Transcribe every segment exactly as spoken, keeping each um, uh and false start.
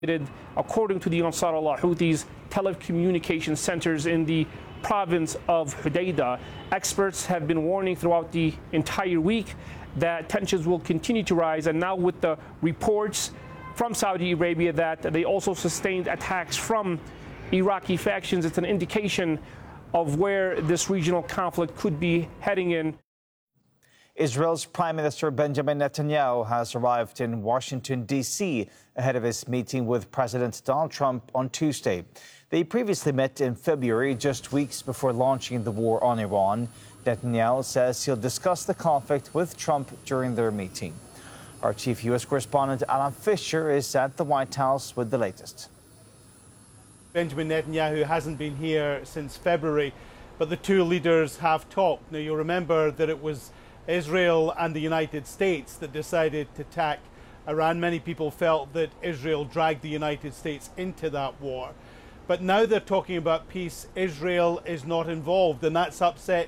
according to the Ansarullah Houthis, telecommunication centers in the province of Hodeidah. Experts have been warning throughout the entire week that tensions will continue to rise, and now with the reports from Saudi Arabia that they also sustained attacks from Iraqi factions, it's an indication of where this regional conflict could be heading in. Israel's Prime Minister Benjamin Netanyahu has arrived in Washington, D C ahead of his meeting with President Donald Trump on Tuesday. They previously met in February, just weeks before launching the war on Iran. Netanyahu says he'll discuss the conflict with Trump during their meeting. Our chief U S correspondent Alan Fisher is at the White House with the latest. Benjamin Netanyahu hasn't been here since February, but the two leaders have talked. Now, you'll remember that it was Israel and the United States that decided to attack Iran. Many people felt that Israel dragged the United States into that war. But now they're talking about peace. Israel is not involved, and that's upset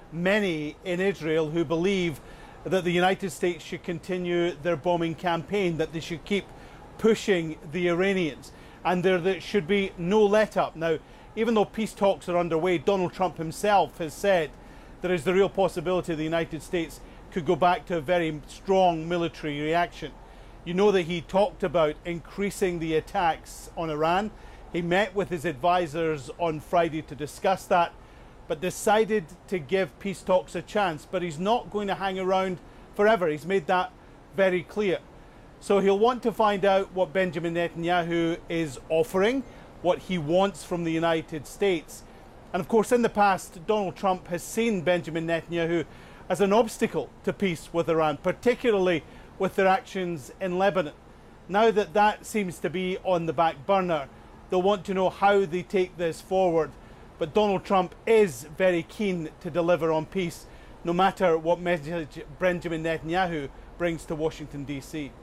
many in Israel who believe that the United States should continue their bombing campaign, that they should keep pushing the Iranians, and there, there should be no let-up. Now, even though peace talks are underway, Donald Trump himself has said there is the real possibility the United States could go back to a very strong military reaction. You know that he talked about increasing the attacks on Iran. He met with his advisors on Friday to discuss that, but decided to give peace talks a chance. But he's not going to hang around forever. He's made that very clear. So he'll want to find out what Benjamin Netanyahu is offering, what he wants from the United States. And of course, in the past, Donald Trump has seen Benjamin Netanyahu as an obstacle to peace with Iran, particularly with their actions in Lebanon. Now that that seems to be on the back burner, they'll want to know how they take this forward. But Donald Trump is very keen to deliver on peace, no matter what message Benjamin Netanyahu brings to Washington, D C.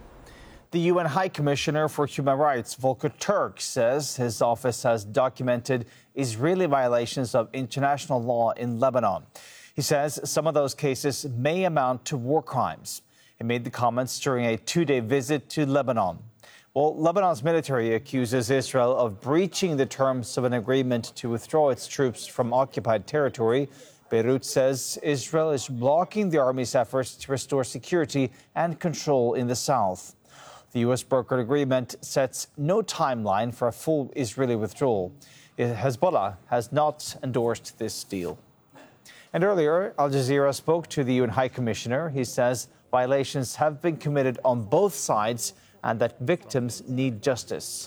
The U N High Commissioner for Human Rights, Volker Turk, says his office has documented Israeli violations of international law in Lebanon. He says some of those cases may amount to war crimes. He made the comments during a two-day visit to Lebanon. Well, Lebanon's military accuses Israel of breaching the terms of an agreement to withdraw its troops from occupied territory. Beirut says Israel is blocking the army's efforts to restore security and control in the south. The U S-brokered agreement sets no timeline for a full Israeli withdrawal. Hezbollah has not endorsed this deal. And earlier, Al Jazeera spoke to the U N High Commissioner. He says violations have been committed on both sides and that victims need justice.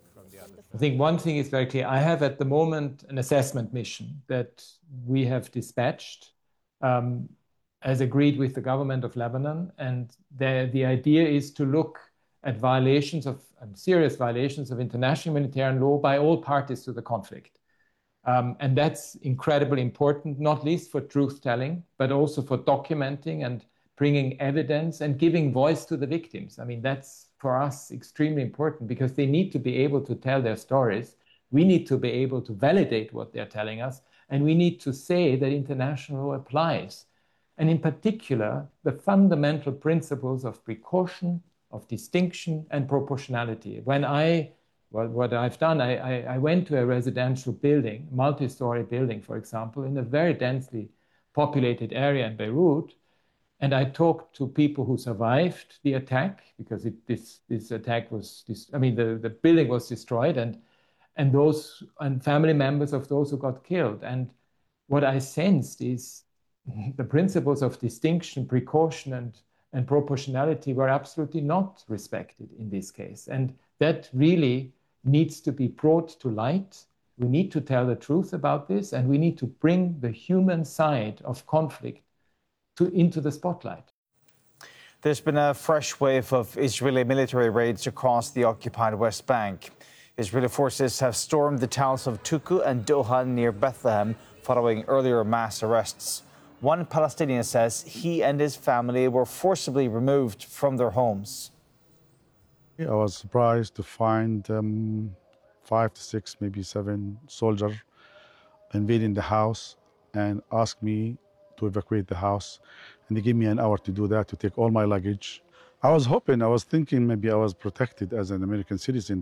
I think one thing is very clear. I have at the moment an assessment mission that we have dispatched um, as agreed with the government of Lebanon. And the, the idea is to look at violations of um, serious violations of international humanitarian law by all parties to the conflict. Um, and that's incredibly important, not least for truth-telling, but also for documenting and bringing evidence and giving voice to the victims. I mean, that's for us extremely important because they need to be able to tell their stories. We need to be able to validate what they're telling us, and we need to say that international law applies. And in particular, the fundamental principles of precaution, of distinction and proportionality. When I, well, what I've done, I, I, I went to a residential building, multi-story building, for example, in a very densely populated area in Beirut, and I talked to people who survived the attack, because it, this, this attack was, this, I mean, the, the building was destroyed, and, and those, and family members of those who got killed. And what I sensed is the principles of distinction, precaution, and and proportionality were absolutely not respected in this case. And that really needs to be brought to light. We need to tell the truth about this, and we need to bring the human side of conflict to, into the spotlight. There's been a fresh wave of Israeli military raids across the occupied West Bank. Israeli forces have stormed the towns of Tuku and Doha near Bethlehem following earlier mass arrests. One Palestinian says he and his family were forcibly removed from their homes. I was surprised to find um, five to six, maybe seven soldiers invading the house and asked me to evacuate the house. And they gave me an hour to do that, to take all my luggage. I was hoping, I was thinking maybe I was protected as an American citizen.